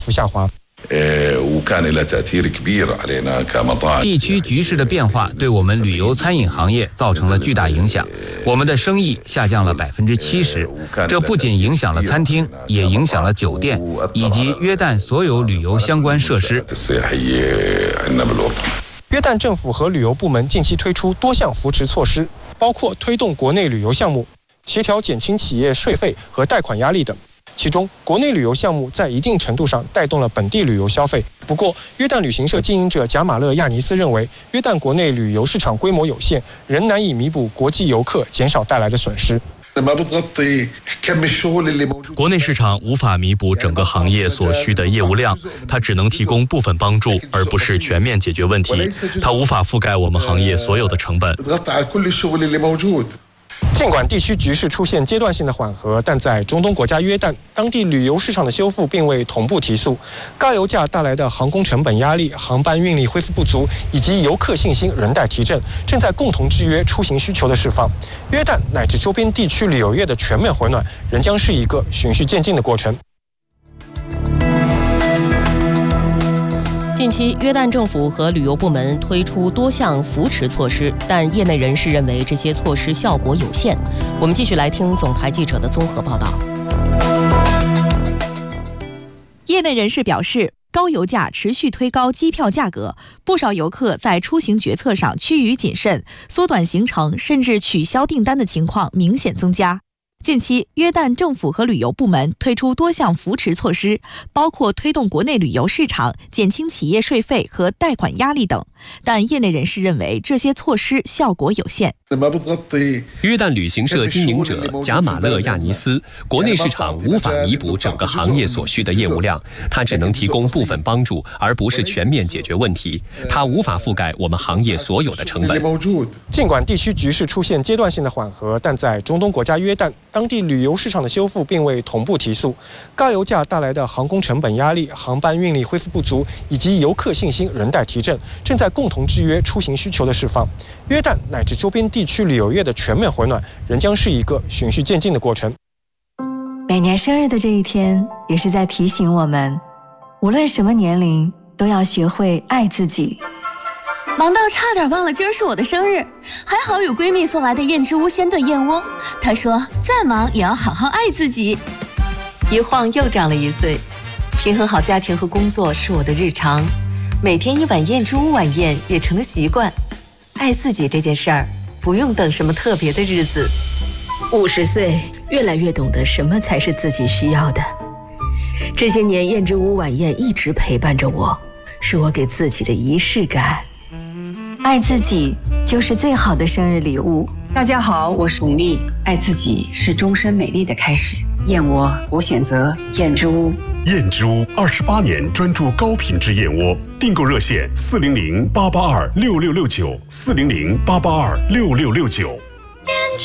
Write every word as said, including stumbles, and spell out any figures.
下滑。 地区局势的变化对我们旅游餐饮行业造成了巨大影响，我们的生意下降了百分之七十。这不仅影响了餐厅，也影响了酒店以及约旦所有旅游相关设施。 约旦政府和旅游部门近期推出多项扶持措施，包括推动国内旅游项目，协调减轻企业税费和贷款压力等。其中，国内旅游项目在一定程度上带动了本地旅游消费。不过，约旦旅行社经营者贾马勒亚尼斯认为，约旦国内旅游市场规模有限，仍难以弥补国际游客减少带来的损失。 国内市场无法弥补整个行业所需的业务量，它只能提供部分帮助，而不是全面解决问题。它无法覆盖我们行业所有的成本。 尽管地区局势出现阶段性的缓和，但在中东国家约旦，当地旅游市场的修复并未同步提速。高油价带来的航空成本压力、航班运力恢复不足，以及游客信心仍待提振，正在共同制约出行需求的释放。约旦乃至周边地区旅游业的全面回暖，仍将是一个循序渐进的过程。 近期，约旦政府和旅游部门推出多项扶持措施，但业内人士认为这些措施效果有限。我们继续来听总台记者的综合报道。 业内人士表示，高油价持续推高机票价格，不少游客在出行决策上趋于谨慎，缩短行程甚至取消订单的情况明显增加。近期，约旦政府和旅游部门推出多项扶持措施，包括推动国内旅游市场、减轻企业税费和贷款压力等。但业内人士认为，这些措施效果有限。 约旦旅行社经营者贾马勒亚尼斯，国内市场无法弥补整个行业所需的业务量，它只能提供部分帮助，而不是全面解决问题。它无法覆盖我们行业所有的成本。 尽管地区局势出现阶段性的缓和，但在中东国家约旦，当地旅游市场的修复并未同步提速。高油价带来的航空成本压力、航班运力恢复不足，以及游客信心仍待提振，正在共同制约出行需求的释放。约旦乃至周边地区旅游业的全面回暖，仍将是一个循序渐进的过程。 每年生日的这一天，也是在提醒我们，无论什么年龄，都要学会爱自己。 忙到差点忘了今儿是我的生日，还好有闺蜜送来的燕之屋鲜炖燕窝。她说再忙也要好好爱自己。 一晃又长了一岁，平衡好家庭和工作是我的日常，每天一碗燕之屋晚宴也成了习惯。爱自己这件事儿，不用等什么特别的日子。 五十岁，越来越懂得什么才是自己需要的。这些年，燕之屋晚宴一直陪伴着我，是我给自己的仪式感。 爱自己就是最好的生日礼物。 大家好，我是巩俐。爱自己是终身美丽的开始。燕窝，我选择燕之屋。 燕之屋二十八年专注高品质燕窝，订购热线四零零八八二六六六九四零零八八二六六六九。